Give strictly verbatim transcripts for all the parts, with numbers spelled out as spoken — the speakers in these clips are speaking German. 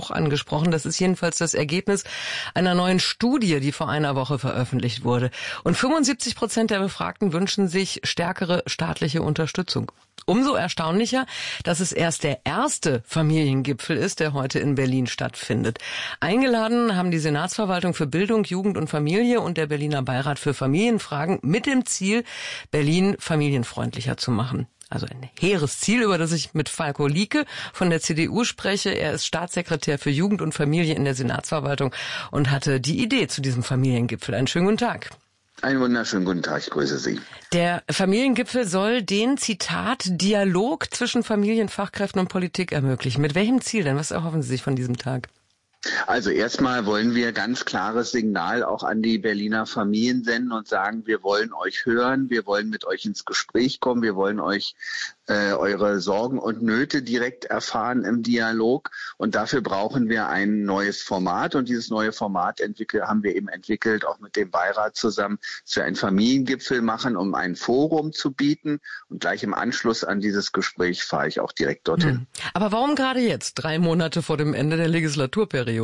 auch angesprochen. Das ist jedenfalls das Ergebnis einer neuen Studie, die vor einer Woche veröffentlicht wurde. Und fünfundsiebzig Prozent der Befragten wünschen sich stärkere staatliche Unterstützung. Umso erstaunlicher, dass es erst der erste Familiengipfel ist, der heute in Berlin stattfindet. Eingeladen haben die Senatsverwaltung für Bildung, Jugend und Familie und der Berliner Beirat für Familienfragen mit dem Ziel, Berlin familienfreundlicher zu machen. Also ein hehres Ziel, über das ich mit Falko Lieke von der C D U spreche. Er ist Staatssekretär für Jugend und Familie in der Senatsverwaltung und hatte die Idee zu diesem Familiengipfel. Einen schönen guten Tag. Einen wunderschönen guten Tag, ich grüße Sie. Der Familiengipfel soll den, Zitat, Dialog zwischen Familienfachkräften und Politik ermöglichen. Mit welchem Ziel denn? Was erhoffen Sie sich von diesem Tag? Also erstmal wollen wir ganz klares Signal auch an die Berliner Familien senden und sagen, wir wollen euch hören, wir wollen mit euch ins Gespräch kommen, wir wollen euch äh, eure Sorgen und Nöte direkt erfahren im Dialog und dafür brauchen wir ein neues Format und dieses neue Format entwickelt, haben wir eben entwickelt, auch mit dem Beirat zusammen, dass wir einen Familiengipfel machen, um ein Forum zu bieten und gleich im Anschluss an dieses Gespräch fahre ich auch direkt dorthin. Hm. Aber warum gerade jetzt, drei Monate vor dem Ende der Legislaturperiode?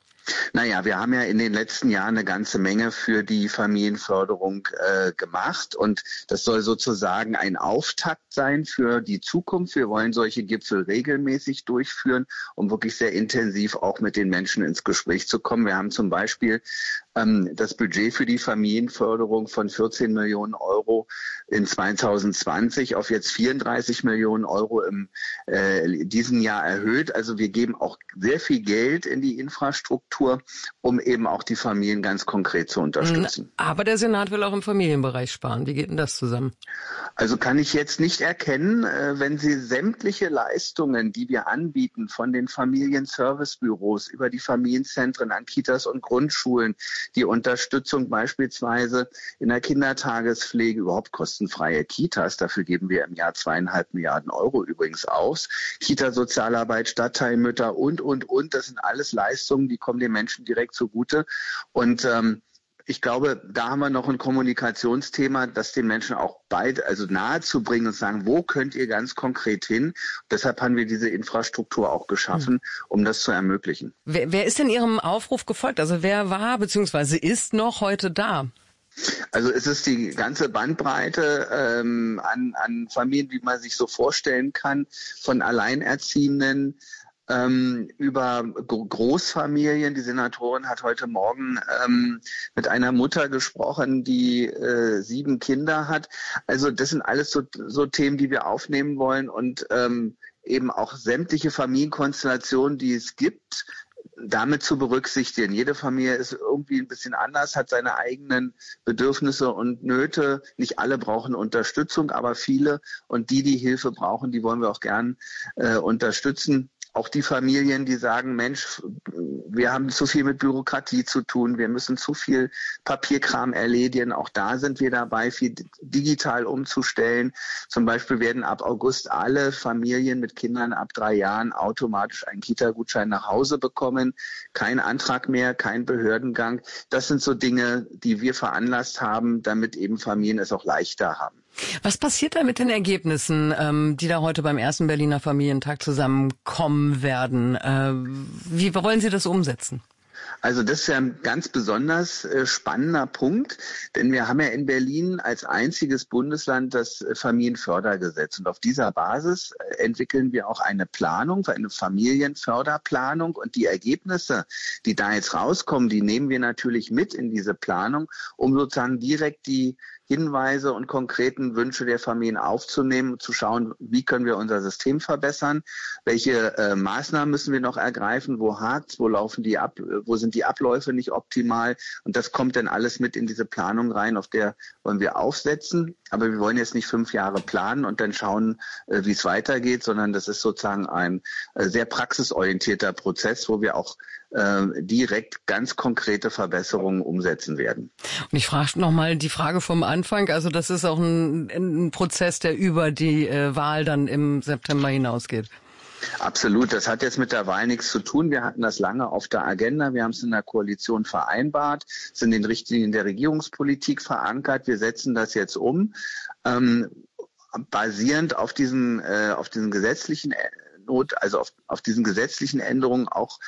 Naja, wir haben ja in den letzten Jahren eine ganze Menge für die Familienförderung äh, gemacht und das soll sozusagen ein Auftakt sein für die Zukunft. Wir wollen solche Gipfel regelmäßig durchführen, um wirklich sehr intensiv auch mit den Menschen ins Gespräch zu kommen. Wir haben zum Beispiel ähm, das Budget für die Familienförderung von vierzehn Millionen Euro in zwanzig zwanzig auf jetzt vierunddreißig Millionen Euro im äh, diesem Jahr erhöht. Also wir geben auch sehr viel Geld in die Infrastruktur, um eben auch die Familien ganz konkret zu unterstützen. Aber der Senat will auch im Familienbereich sparen. Wie geht denn das zusammen? Also kann ich jetzt nicht erkennen, wenn Sie sämtliche Leistungen, die wir anbieten, von den Familienservicebüros über die Familienzentren an Kitas und Grundschulen, die Unterstützung beispielsweise in der Kindertagespflege, überhaupt kostenfreie Kitas, dafür geben wir im Jahr zweieinhalb Milliarden Euro übrigens aus, Kita-Sozialarbeit, Stadtteilmütter und, und, und, das sind alles Leistungen, die kommen den Menschen direkt zugute und ähm, ich glaube, da haben wir noch ein Kommunikationsthema, das den Menschen auch beide, also nahe zu bringen und sagen, wo könnt ihr ganz konkret hin? Deshalb haben wir diese Infrastruktur auch geschaffen, um das zu ermöglichen. Wer, wer ist denn Ihrem Aufruf gefolgt? Also wer war bzw. ist noch heute da? Also es ist die ganze Bandbreite ähm, an, an Familien, wie man sich so vorstellen kann, von Alleinerziehenden, Ähm, über Großfamilien. Die Senatorin hat heute Morgen ähm, mit einer Mutter gesprochen, die äh, sieben Kinder hat. Also das sind alles so, so Themen, die wir aufnehmen wollen und ähm, eben auch sämtliche Familienkonstellationen, die es gibt, damit zu berücksichtigen. Jede Familie ist irgendwie ein bisschen anders, hat seine eigenen Bedürfnisse und Nöte. Nicht alle brauchen Unterstützung, aber viele. Und die, die Hilfe brauchen, die wollen wir auch gern äh, unterstützen. Auch die Familien, die sagen, Mensch, wir haben zu viel mit Bürokratie zu tun, wir müssen zu viel Papierkram erledigen. Auch da sind wir dabei, viel digital umzustellen. Zum Beispiel werden ab August alle Familien mit Kindern ab drei Jahren automatisch einen Kita-Gutschein nach Hause bekommen. Kein Antrag mehr, kein Behördengang. Das sind so Dinge, die wir veranlasst haben, damit eben Familien es auch leichter haben. Was passiert da mit den Ergebnissen, ähm, die da heute beim ersten Berliner Familientag zusammenkommen werden? Äh, wie wollen Sie das umsetzen? Also das ist ja ein ganz besonders äh, spannender Punkt, denn wir haben ja in Berlin als einziges Bundesland das äh, Familienfördergesetz und auf dieser Basis äh, entwickeln wir auch eine Planung, eine Familienförderplanung und die Ergebnisse, die da jetzt rauskommen, die nehmen wir natürlich mit in diese Planung, um sozusagen direkt die Hinweise und konkreten Wünsche der Familien aufzunehmen, zu schauen, wie können wir unser System verbessern, welche äh, Maßnahmen müssen wir noch ergreifen, wo hakt's, wo laufen die ab, wo sind die Abläufe nicht optimal und das kommt dann alles mit in diese Planung rein, auf der wollen wir aufsetzen, aber wir wollen jetzt nicht fünf Jahre planen und dann schauen, äh, wie es weitergeht, sondern das ist sozusagen ein äh, sehr praxisorientierter Prozess, wo wir auch äh, direkt ganz konkrete Verbesserungen umsetzen werden. Und ich frage nochmal die Frage vom Anfang, also das ist auch ein, ein Prozess, der über die äh, Wahl dann im September hinausgeht. Absolut, das hat jetzt mit der Wahl nichts zu tun. Wir hatten das lange auf der Agenda, wir haben es in der Koalition vereinbart, sind in den Richtlinien der Regierungspolitik verankert, wir setzen das jetzt um, ähm, basierend auf diesen, äh, auf diesen gesetzlichen Not, also auf, auf diesen gesetzlichen Änderungen auch